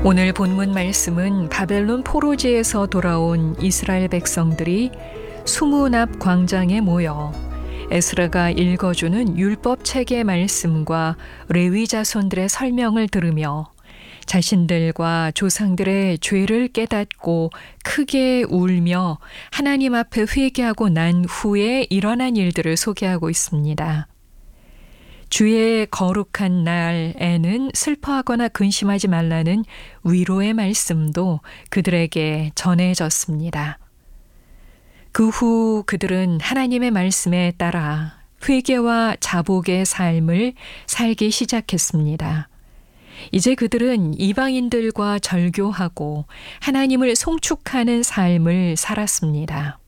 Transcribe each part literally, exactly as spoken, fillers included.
오늘 본문 말씀은 바벨론 포로지에서 돌아온 이스라엘 백성들이 수문 앞 광장에 모여 에스라가 읽어주는 율법 책의 말씀과 레위 자손들의 설명을 들으며 자신들과 조상들의 죄를 깨닫고 크게 울며 하나님 앞에 회개하고 난 후에 일어난 일들을 소개하고 있습니다. 주의 거룩한 날에는 슬퍼하거나 근심하지 말라는 위로의 말씀도 그들에게 전해졌습니다. 그 후 그들은 하나님의 말씀에 따라 회개와 자복의 삶을 살기 시작했습니다. 이제 그들은 이방인들과 절교하고 하나님을 송축하는 삶을 살았습니다.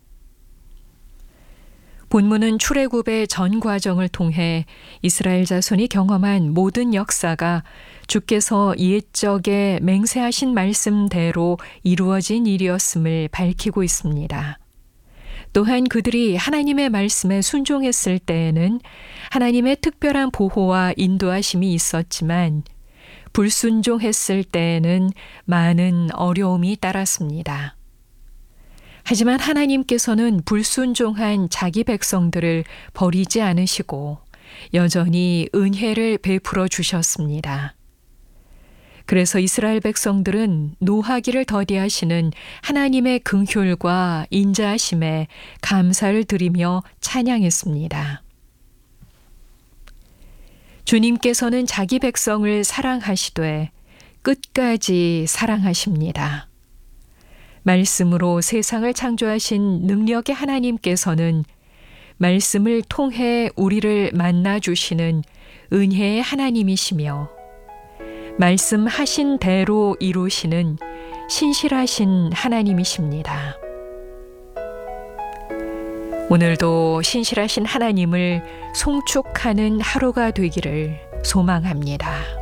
본문은 출애굽의 전 과정을 통해 이스라엘 자손이 경험한 모든 역사가 주께서 옛적에 맹세하신 말씀대로 이루어진 일이었음을 밝히고 있습니다. 또한 그들이 하나님의 말씀에 순종했을 때에는 하나님의 특별한 보호와 인도하심이 있었지만 불순종했을 때에는 많은 어려움이 따랐습니다. 하지만 하나님께서는 불순종한 자기 백성들을 버리지 않으시고 여전히 은혜를 베풀어 주셨습니다. 그래서 이스라엘 백성들은 노하기를 더디하시는 하나님의 긍휼과 인자하심에 감사를 드리며 찬양했습니다. 주님께서는 자기 백성을 사랑하시되 끝까지 사랑하십니다. 말씀으로 세상을 창조하신 능력의 하나님께서는 말씀을 통해 우리를 만나주시는 은혜의 하나님이시며 말씀하신 대로 이루시는 신실하신 하나님이십니다. 오늘도 신실하신 하나님을 송축하는 하루가 되기를 소망합니다.